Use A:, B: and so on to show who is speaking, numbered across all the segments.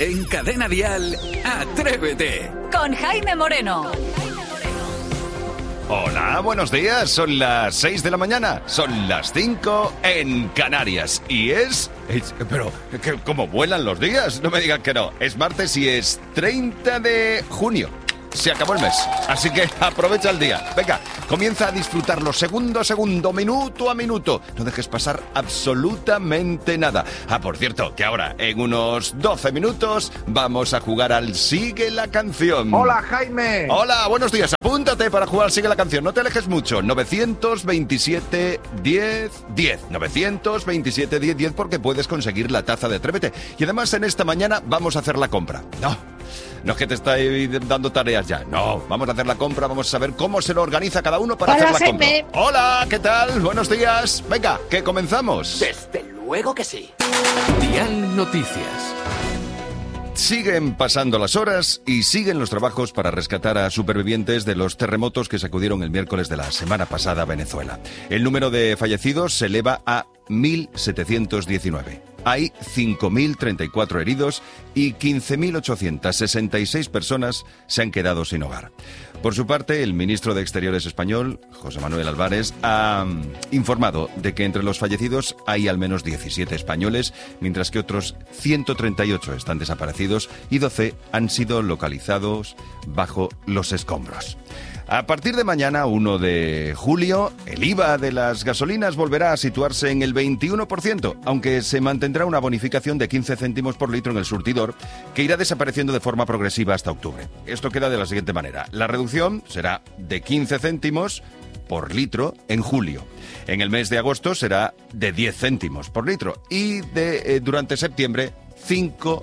A: En Cadena Dial, Atrévete.
B: Con Jaime Moreno.
C: Hola, buenos días. Son las 6 de la mañana. Son las 5 en Canarias. Y pero, ¿cómo vuelan los días? No me digan que no. Es martes y es 30 de junio. Se acabó el mes, así que aprovecha el día. Venga, comienza a disfrutarlo segundo a segundo, minuto a minuto. No dejes pasar absolutamente nada. Por cierto, que ahora, en unos 12 minutos, vamos a jugar al Sigue la Canción.
D: ¡Hola, Jaime!
C: Hola, buenos días. Apúntate para jugar al Sigue la Canción. No te alejes mucho. 927 10 10. 927 10 10 porque puedes conseguir la taza de Atrévete. Y además, en esta mañana vamos a hacer la compra. No es que te esté dando tareas ya. No, vamos a hacer la compra, vamos a saber cómo se lo organiza cada uno para hacer la compra. Hola, ¿qué tal? Buenos días. Venga, que comenzamos.
A: Desde luego que sí. Dial Noticias.
C: Siguen pasando las horas y siguen los trabajos para rescatar a supervivientes de los terremotos que sacudieron el miércoles de la semana pasada a Venezuela. El número de fallecidos se eleva a 1.719. Hay 5.034 heridos y 15.866 personas se han quedado sin hogar. Por su parte, el ministro de Exteriores español, José Manuel Álvarez, ha informado de que entre los fallecidos hay al menos 17 españoles, mientras que otros 138 están desaparecidos y 12 han sido localizados bajo los escombros. A partir de mañana, 1 de julio, el IVA de las gasolinas volverá a situarse en el 21%, aunque se mantendrá una bonificación de 15 céntimos por litro en el surtidor, que irá desapareciendo de forma progresiva hasta octubre. Esto queda de la siguiente manera. La reducción será de 15 céntimos por litro en julio. En el mes de agosto será de 10 céntimos por litro y durante septiembre 5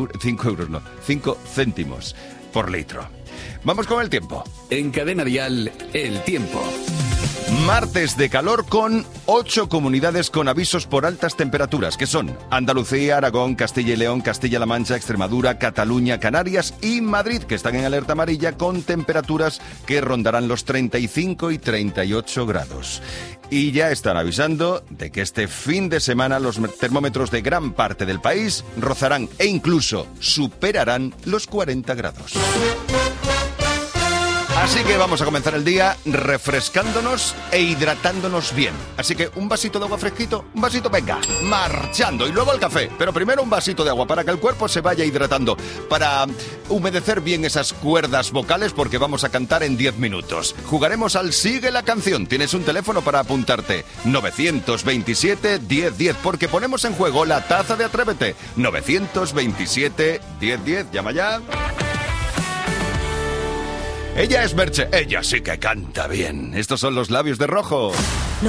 C: céntimos por litro. Vamos con el tiempo.
A: En Cadena Dial, el tiempo.
C: Martes de calor con 8 comunidades con avisos por altas temperaturas, que son Andalucía, Aragón, Castilla y León, Castilla-La Mancha, Extremadura, Cataluña, Canarias y Madrid, que están en alerta amarilla con temperaturas que rondarán los 35 y 38 grados. Y ya están avisando de que este fin de semana los termómetros de gran parte del país rozarán e incluso superarán los 40 grados. Así que vamos a comenzar el día refrescándonos e hidratándonos bien. Así que un vasito de agua fresquito, un vasito, venga, marchando. Y luego el café, pero primero un vasito de agua para que el cuerpo se vaya hidratando, para humedecer bien esas cuerdas vocales porque vamos a cantar en 10 minutos. Jugaremos al Sigue la Canción. Tienes un teléfono para apuntarte, 927 10 10, porque ponemos en juego la taza de Atrévete. 927 10 10, llama ya. Ella es Merche, ella sí que canta bien. Estos son Los Labios de Rojo.